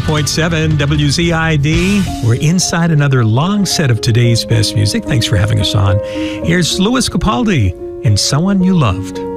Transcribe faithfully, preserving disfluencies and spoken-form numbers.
point seven W Z I D. We're inside another long set of today's best music. Thanks for having us on. Here's Louis Capaldi and Someone You Loved.